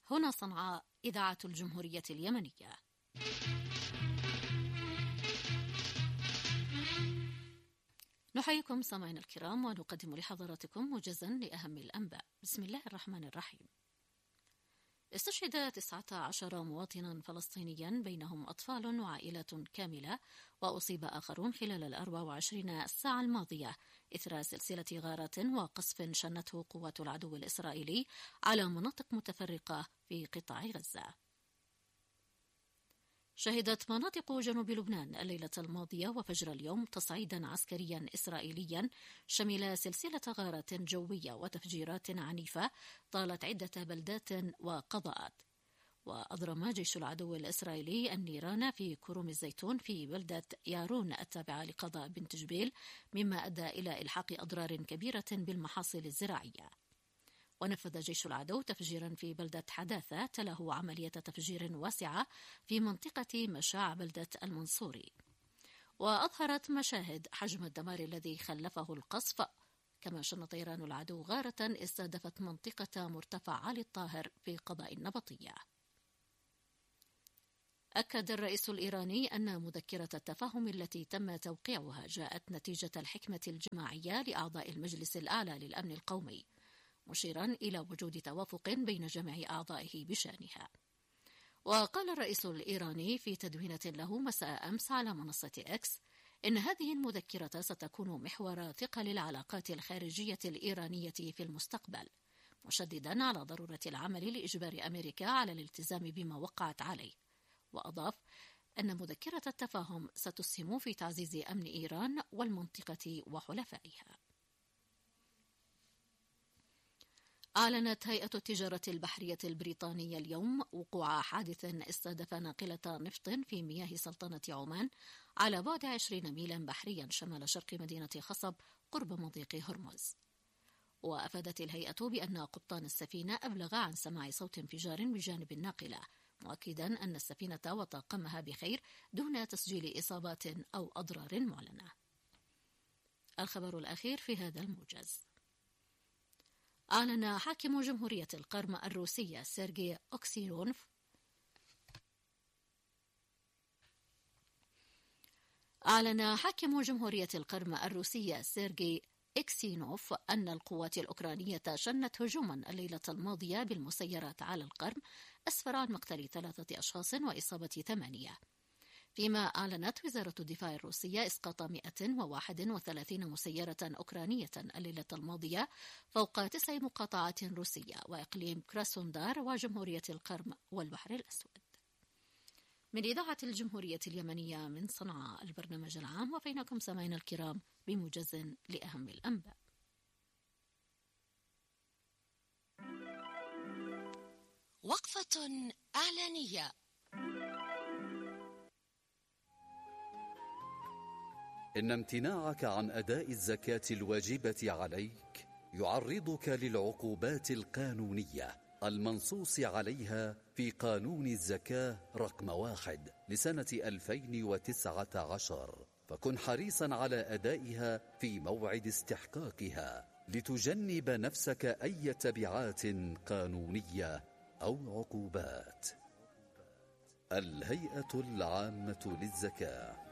هنا صنعاء، إذاعة الجمهورية اليمنية. نحييكم سامعينا الكرام ونقدم لحضراتكم موجزا لأهم الأنباء. بسم الله الرحمن الرحيم. استشهد 19 مواطنا فلسطينيا بينهم أطفال وعائلات كاملة، وأصيب آخرون خلال 24 ساعة الماضية إثر سلسلة غارات وقصف شنته قوات العدو الإسرائيلي على مناطق متفرقة في قطاع غزة. شهدت مناطق جنوب لبنان الليلة الماضية وفجر اليوم تصعيدا عسكريا إسرائيليا شمل سلسلة غارات جوية وتفجيرات عنيفة طالت عدة بلدات وقضاءات. وأضرم جيش العدو الإسرائيلي النيران في كروم الزيتون في بلدة يارون التابعة لقضاء بنت جبيل، مما أدى إلى إلحاق أضرار كبيرة بالمحاصيل الزراعية. ونفذ جيش العدو تفجيرا في بلدة حداثة تله عملية تفجير واسعة في منطقة مشاع بلدة المنصوري. وأظهرت مشاهد حجم الدمار الذي خلفه القصف. كما شن طيران العدو غارة استهدفت منطقة مرتفع علي الطاهر في قضاء النبطية. أكد الرئيس الإيراني أن مذكرة التفاهم التي تم توقيعها جاءت نتيجة الحكمة الجماعية لأعضاء المجلس الأعلى للأمن القومي، مشيرا إلى وجود توافق بين جميع أعضائه بشأنها. وقال الرئيس الإيراني في تدوينة له مساء أمس على منصة إكس إن هذه المذكرة ستكون محور ثقل العلاقات الخارجية الإيرانية في المستقبل، مشددا على ضرورة العمل لإجبار أمريكا على الالتزام بما وقعت عليه. وأضاف أن مذكرة التفاهم ستسهم في تعزيز أمن إيران والمنطقة وحلفائها. أعلنت هيئة التجارة البحرية البريطانية اليوم وقوع حادث استهدف ناقلة نفط في مياه سلطنة عمان على بعد 20 ميلا بحريا شمال شرق مدينة خصب قرب مضيق هرمز. وأفادت الهيئة بأن قبطان السفينة أبلغ عن سماع صوت انفجار بجانب الناقلة، مؤكدا أن السفينة وطاقمها بخير دون تسجيل إصابات أو أضرار معلنة. الخبر الأخير في هذا الموجز. أعلن حاكم جمهورية القرم الروسية سيرجي إكسينوف أن القوات الأوكرانية شنت هجوما الليلة الماضية بالمسيرات على القرم أسفر عن مقتل 3 أشخاص وإصابة 8. فيما أعلنت وزارة الدفاع الروسية إسقاط 131 مسيرة أوكرانية الليلة الماضية فوق 9 مقاطعات روسية وإقليم كراسوندار وجمهورية القرم والبحر الأسود. من إذاعة الجمهورية اليمنية من صنعاء، البرنامج العام، وفينكم سمعنا الكرام بموجز لأهم الأنباء. وقفة إعلانية. إن امتناعك عن أداء الزكاة الواجبة عليك يعرضك للعقوبات القانونية المنصوص عليها في قانون الزكاة رقم 1 لسنة 2019، فكن حريصا على أدائها في موعد استحقاقها لتجنب نفسك أي تبعات قانونية أو عقوبات. الهيئة العامة للزكاة.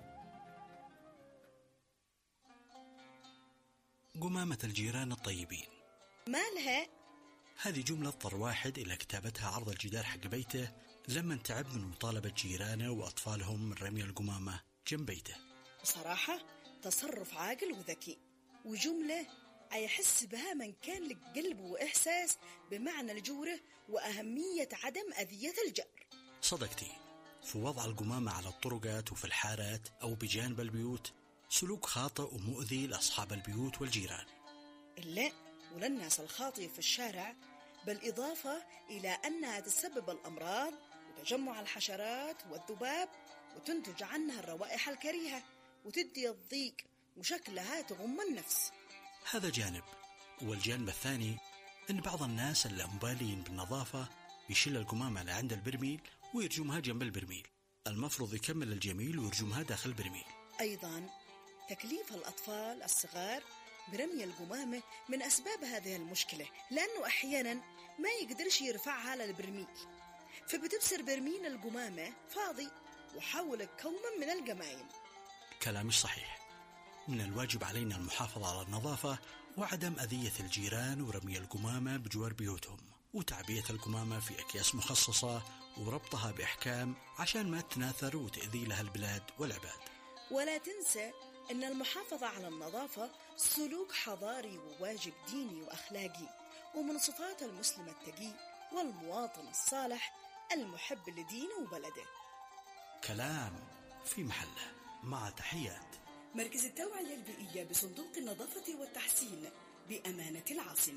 قمامة الجيران الطيبين مالها؟ هذه جملة اضطر واحد إلى كتابتها عرض الجدار حق بيته لما تعب من مطالبة جيرانه وأطفالهم من رمي القمامة جنب بيته. بصراحة تصرف عاقل وذكي، وجملة يحس بها من كان لك قلب وإحساس بمعنى الجورة وأهمية عدم أذية الجار. صدقتي، في وضع القمامة على الطرقات وفي الحارات أو بجانب البيوت سلوك خاطئ ومؤذي لأصحاب البيوت والجيران. إلا وللناس الخاطئة في الشارع، بالإضافة إلى أنها تسبب الأمراض وتجمع الحشرات والذباب، وتنتج عنها الروائح الكريهة وتدي الضيق وشكلها تغم النفس. هذا جانب. والجانب الثاني أن بعض الناس اللامبالين بالنظافة يشيل القمامة لعند البرميل ويرجمها جنب البرميل. المفروض يكمل الجميل ويرجمها داخل البرميل. أيضا تكليف الأطفال الصغار برمي القمامة من أسباب هذه المشكلة، لأنه أحيانا ما يقدرش يرفعها للبرميل، فبتبصر برميل القمامة فاضي وحول كوما من القمايم. كلامش صحيح. من الواجب علينا المحافظة على النظافة وعدم أذية الجيران ورمي القمامة بجوار بيوتهم، وتعبية القمامة في أكياس مخصصة وربطها بإحكام عشان ما تناثر وتأذي لها البلاد والعباد. ولا تنسى أن المحافظة على النظافة سلوك حضاري وواجب ديني وأخلاقي، ومن صفات المسلم التقي والمواطن الصالح المحب لدينه وبلده. كلام في محله. مع تحيات مركز التوعية البيئية بصندوق النظافة والتحسين بأمانة العاصمة.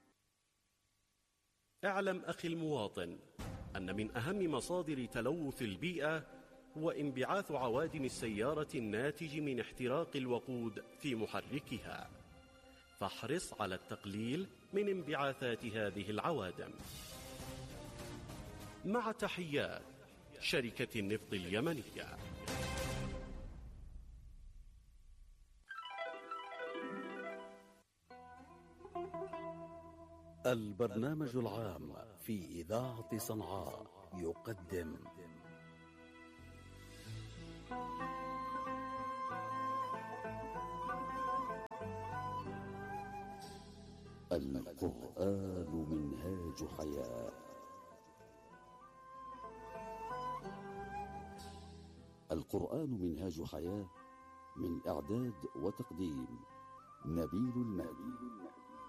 اعلم أخي المواطن أن من أهم مصادر تلوث البيئة هو انبعاث عوادم السيارة الناتج من احتراق الوقود في محركها، فاحرص على التقليل من انبعاثات هذه العوادم. مع تحيات شركة النفط اليمنية. البرنامج العام في إذاعة صنعاء يقدم القرآن منهاج حياة. القرآن منهاج حياة، من إعداد وتقديم نبيل المالي.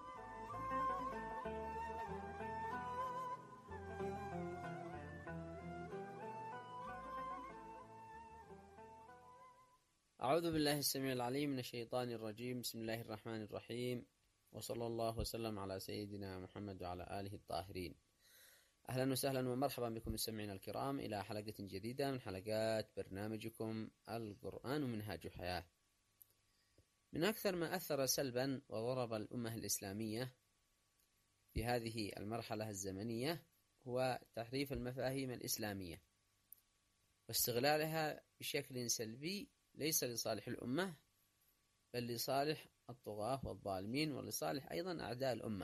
أعوذ بالله السميع العليم من الشيطان الرجيم. بسم الله الرحمن الرحيم، وصلى الله وسلم على سيدنا محمد وعلى آله الطاهرين. أهلا وسهلا ومرحبا بكم المستمعين الكرام إلى حلقة جديدة من حلقات برنامجكم القرآن منهاج حياة. من أكثر ما أثر سلبا وضرب الأمة الإسلامية في هذه المرحلة الزمنية هو تحريف المفاهيم الإسلامية واستغلالها بشكل سلبي، ليس لصالح الأمة بل لصالح الطغاة والظالمين، ولصالح أيضا أعداء الأمة.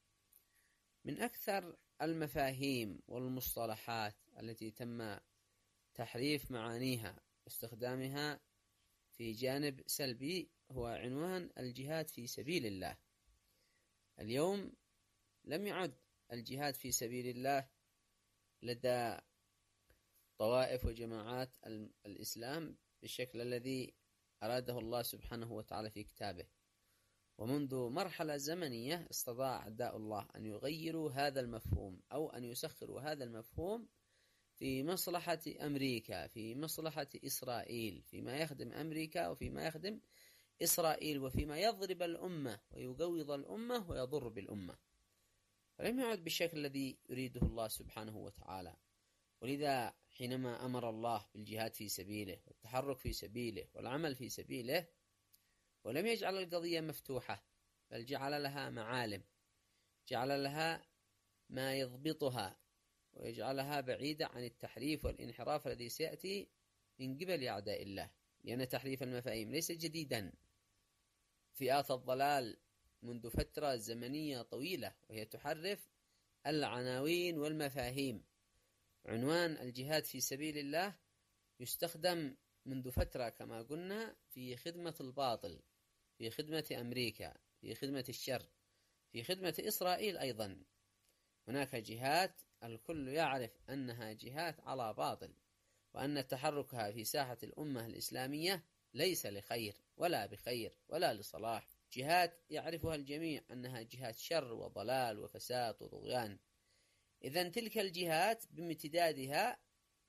من أكثر المفاهيم والمصطلحات التي تم تحريف معانيها واستخدامها في جانب سلبي هو عنوان الجهاد في سبيل الله. اليوم لم يعد الجهاد في سبيل الله لدى طوائف وجماعات الإسلام بالشكل الذي أراده الله سبحانه وتعالى في كتابه، ومنذ مرحلة زمنية استطاع أعداء الله أن يغيروا هذا المفهوم أو أن يسخروا هذا المفهوم في مصلحة أمريكا، في مصلحة إسرائيل، فيما يخدم أمريكا وفيما يخدم إسرائيل، وفيما يضرب الأمة ويقوض الأمة ويضر بالأمة. فلم يعد بالشكل الذي يريده الله سبحانه وتعالى. ولذا حينما أمر الله بالجهاد في سبيله والتحرك في سبيله والعمل في سبيله، ولم يجعل القضية مفتوحة بل جعل لها معالم، جعل لها ما يضبطها ويجعلها بعيدة عن التحريف والانحراف الذي سيأتي من قبل أعداء الله. لأن تحريف المفاهيم ليس جديدا. فئات الضلال منذ فترة زمنية طويلة وهي تحرف العناوين والمفاهيم. عنوان الجهاد في سبيل الله يستخدم منذ فترة كما قلنا في خدمة الباطل، في خدمة أمريكا، في خدمة الشر، في خدمة إسرائيل أيضا. هناك جهات الكل يعرف أنها جهات على باطل، وأن تحركها في ساحة الأمة الإسلامية ليس لخير ولا بخير ولا لصلاح. جهات يعرفها الجميع أنها جهات شر وضلال وفساد وطغيان. إذن تلك الجهات بامتدادها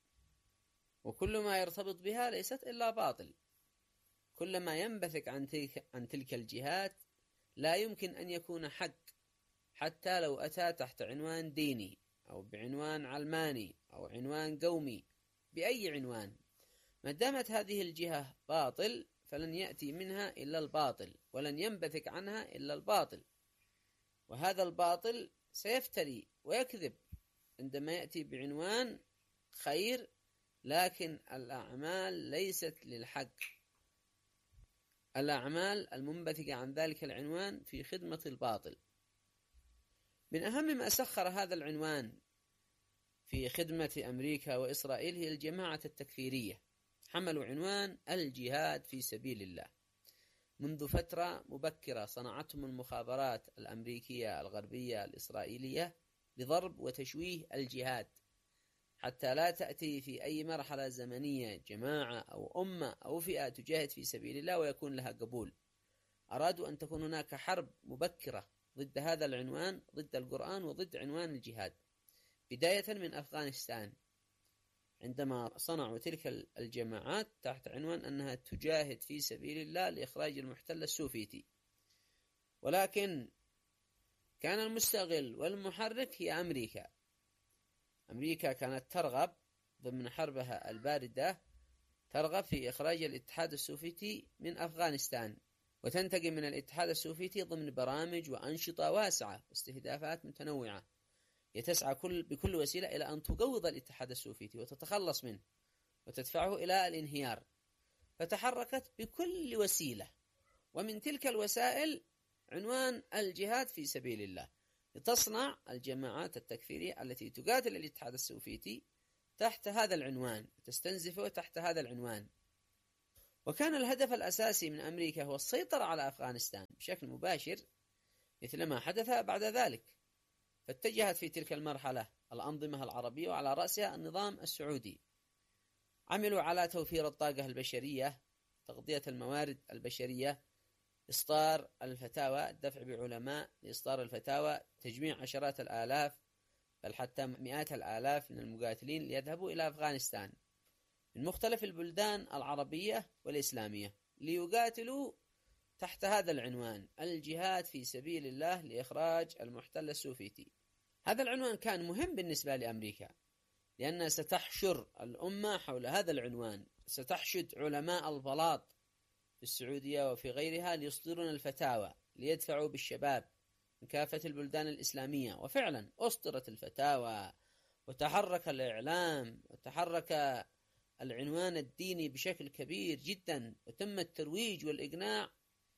وكل ما يرتبط بها ليست إلا باطل. كل ما ينبثق عن تلك الجهات لا يمكن أن يكون حق، حتى لو أتى تحت عنوان ديني أو بعنوان علماني أو عنوان قومي، بأي عنوان. ما دامت هذه الجهة باطل فلن يأتي منها إلا الباطل، ولن ينبثق عنها إلا الباطل. وهذا الباطل سيفتري ويكذب عندما يأتي بعنوان خير، لكن الأعمال ليست للحق. الأعمال المنبثقة عن ذلك العنوان في خدمة الباطل. من أهم ما سخر هذا العنوان في خدمة أمريكا وإسرائيل هي الجماعة التكفيرية، حملوا عنوان الجهاد في سبيل الله. منذ فترة مبكرة صنعتهم المخابرات الأمريكية الغربية الإسرائيلية لضرب وتشويه الجهاد، حتى لا تأتي في أي مرحلة زمنية جماعة أو أمة أو فئة تجاهد في سبيل الله ويكون لها قبول. أرادوا أن تكون هناك حرب مبكرة ضد هذا العنوان، ضد القرآن وضد عنوان الجهاد، بداية من أفغانستان، عندما صنعوا تلك الجماعات تحت عنوان أنها تجاهد في سبيل الله لإخراج المحتل السوفيتي. ولكن كان المستغل والمحرك هي أمريكا. أمريكا كانت ترغب ضمن حربها الباردة، ترغب في إخراج الاتحاد السوفيتي من أفغانستان، وتنتقم من الاتحاد السوفيتي ضمن برامج وأنشطة واسعة واستهدافات متنوعة. تسعى بكل وسيلة إلى أن تقوض الاتحاد السوفيتي وتتخلص منه وتدفعه إلى الانهيار، فتحركت بكل وسيلة، ومن تلك الوسائل عنوان الجهاد في سبيل الله، لتصنع الجماعات التكفيرية التي تقاتل الاتحاد السوفيتي تحت هذا العنوان، تستنزفه تحت هذا العنوان. وكان الهدف الأساسي من أمريكا هو السيطرة على أفغانستان بشكل مباشر، مثل ما حدث بعد ذلك. فاتجهت في تلك المرحلة الأنظمة العربية وعلى رأسها النظام السعودي، عملوا على توفير الطاقة البشرية، تغطية الموارد البشرية، إصدار الفتاوى، الدفع بعلماء لإصدار الفتاوى، تجميع عشرات الآلاف بل حتى مئات الآلاف من المقاتلين ليذهبوا إلى أفغانستان من مختلف البلدان العربية والإسلامية ليقاتلوا تحت هذا العنوان، الجهاد في سبيل الله لإخراج المحتل السوفيتي. هذا العنوان كان مهم بالنسبة لأمريكا، لأنها ستحشر الأمة حول هذا العنوان، ستحشد علماء البلاط في السعودية وفي غيرها ليصدرون الفتاوى، ليدفعوا بالشباب من كافة البلدان الإسلامية. وفعلا أصدرت الفتاوى وتحرك الإعلام وتحرك العنوان الديني بشكل كبير جدا، وتم الترويج والإقناع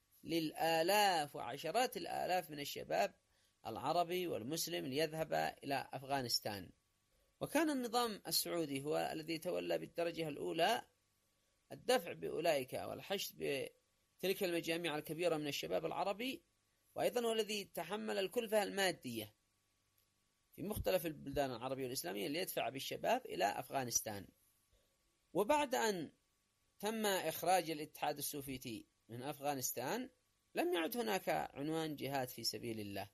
للآلاف وعشرات الآلاف من الشباب العربي والمسلم ليذهب إلى أفغانستان. وكان النظام السعودي هو الذي تولى بالدرجة الأولى الدفع بأولئك والحشد بتلك المجاميع الكبيرة من الشباب العربي، وأيضا هو الذي تحمل الكلفة المادية في مختلف البلدان العربية والإسلامية ليدفع بالشباب إلى أفغانستان. وبعد أن تم إخراج الاتحاد السوفيتي من أفغانستان لم يعد هناك عنوان جهاد في سبيل الله،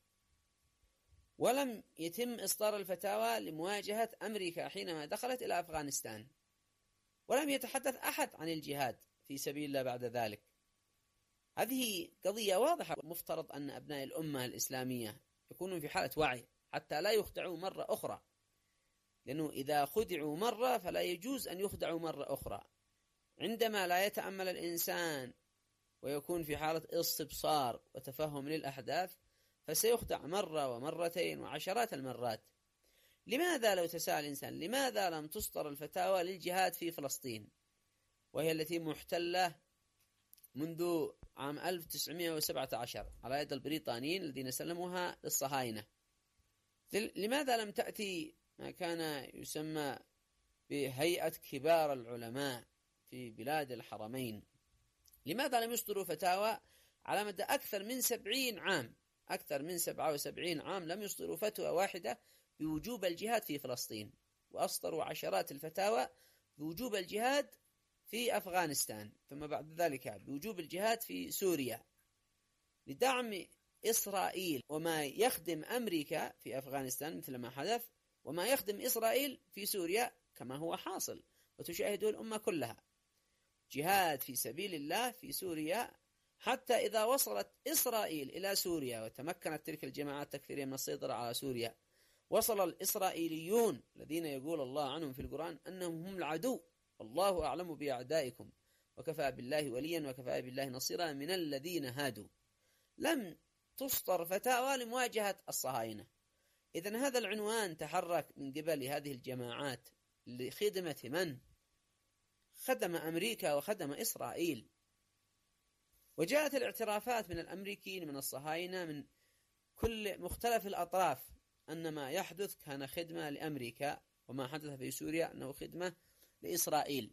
ولم يتم إصدار الفتاوى لمواجهة أمريكا حينما دخلت إلى أفغانستان، ولم يتحدث أحد عن الجهاد في سبيل الله بعد ذلك. هذه قضية واضحة، مفترض أن أبناء الأمة الإسلامية يكونوا في حالة وعي حتى لا يخدعوا مرة أخرى، لأنه إذا خدعوا مرة فلا يجوز أن يخدعوا مرة أخرى. عندما لا يتأمل الإنسان ويكون في حالة استبصار وتفهم للأحداث فسيخدع مرة ومرتين وعشرات المرات. لماذا لو تساءل الإنسان لماذا لم تصدر الفتاوى للجهاد في فلسطين، وهي التي محتلة منذ عام 1917 على يد البريطانيين الذين سلموها للصهاينة؟ لماذا لم تأتي ما كان يسمى بهيئة كبار العلماء في بلاد الحرمين؟ لماذا لم يصدروا فتاوى على مدى أكثر من 70 عام، أكثر من 77 عام لم يصدروا فتوى واحدة بوجوب الجهاد في فلسطين، وأصدروا عشرات الفتاوى بوجوب الجهاد في أفغانستان، ثم بعد ذلك بوجوب الجهاد في سوريا لدعم إسرائيل وما يخدم أمريكا في أفغانستان مثل ما حدث، وما يخدم إسرائيل في سوريا كما هو حاصل وتشاهده الأمة كلها. جهاد في سبيل الله في سوريا، حتى إذا وصلت إسرائيل إلى سوريا وتمكنت تلك الجماعات التكفيرية من السيطرة على سوريا، وصل الإسرائيليون الذين يقول الله عنهم في القرآن أنهم هم العدو، والله أعلم بأعدائكم وكفى بالله وليا وكفى بالله نصيرا من الذين هادوا. لم تصدر فتاوى لمواجهة الصهاينة. إذن هذا العنوان تحرك من قبل هذه الجماعات لخدمة من؟ خدم أمريكا وخدم إسرائيل. وجاءت الاعترافات من الأمريكيين من الصهاينة من كل مختلف الأطراف أن ما يحدث كان خدمة لأمريكا، وما حدث في سوريا أنه خدمة لإسرائيل.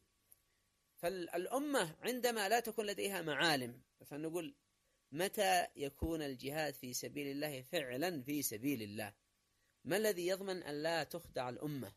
فالأمة عندما لا تكون لديها معالم، فنقول متى يكون الجهاد في سبيل الله فعلا في سبيل الله؟ ما الذي يضمن أن لا تخدع الأمة؟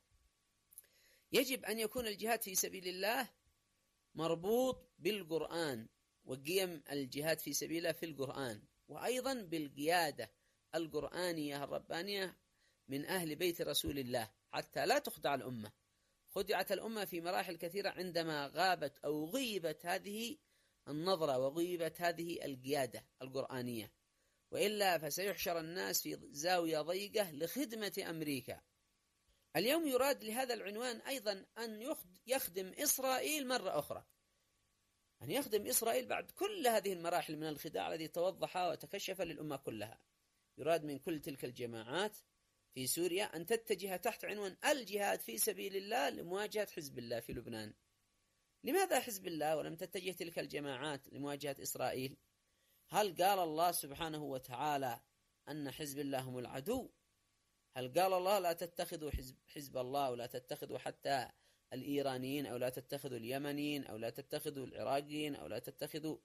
يجب أن يكون الجهاد في سبيل الله مربوط بالقرآن وقيم الجهاد في سبيل الله في القرآن، وأيضا بالقيادة القرآنية الربانية من أهل بيت رسول الله، حتى لا تخدع الأمة. خدعت الأمة في مراحل كثيرة عندما غابت أو غيبت هذه النظرة وغيبت هذه القيادة القرآنية، وإلا فسيحشر الناس في زاوية ضيقة لخدمة أمريكا. اليوم يراد لهذا العنوان أيضا أن يخدم إسرائيل مرة أخرى، أن يخدم إسرائيل بعد كل هذه المراحل من الخداع الذي توضح وتكشف للأمة كلها. يراد من كل تلك الجماعات في سوريا أن تتجه تحت عنوان الجهاد في سبيل الله لمواجهة حزب الله في لبنان. لماذا حزب الله ولم تتجه تلك الجماعات لمواجهة إسرائيل؟ هل قال الله سبحانه وتعالى أن حزب الله هم العدو؟ هل قال الله لا تتخذوا حزب الله ولا تتخذوا حتى الإيرانيين أو لا تتخذوا اليمنيين أو لا تتخذوا العراقيين أو لا تتخذوا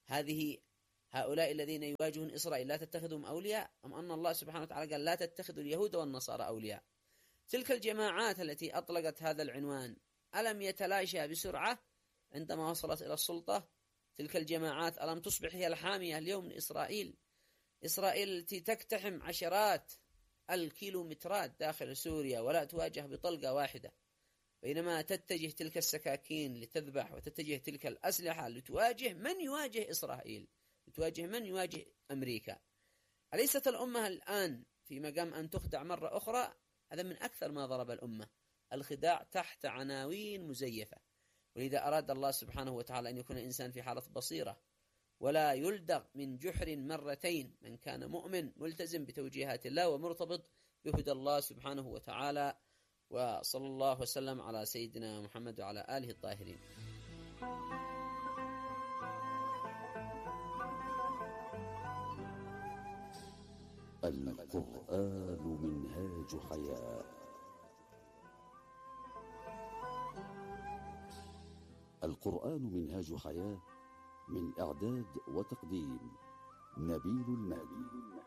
هؤلاء الذين يواجهون إسرائيل لا تتخذهم أولياء؟ أم أن الله سبحانه وتعالى قال لا تتخذوا اليهود والنصارى أولياء؟ تلك الجماعات التي أطلقت هذا العنوان ألم يتلاشى بسرعة عندما وصلت إلى السلطة؟ تلك الجماعات ألم تصبح هي الحامية اليوم لإسرائيل؟ إسرائيل التي تقتحم عشرات الكيلومترات داخل سوريا ولا تواجه بطلقة واحدة، بينما تتجه تلك السكاكين لتذبح وتتجه تلك الأسلحة لتواجه من يواجه إسرائيل، لتواجه من يواجه أمريكا. أليست الأمة الآن في مقام أن تخدع مرة أخرى؟ هذا من أكثر ما ضرب الأمة، الخداع تحت عناوين مزيفة. ولذا أراد الله سبحانه وتعالى أن يكون الإنسان في حالة بصيرة ولا يلدغ من جحر مرتين من كان مؤمن ملتزم بتوجيهات الله ومرتبط بهدى الله سبحانه وتعالى. وصلى الله وسلم على سيدنا محمد وعلى آله الطاهرين. القرآن منهاج حياة. القرآن منهاج حياة، من إعداد وتقديم نبيل المالي.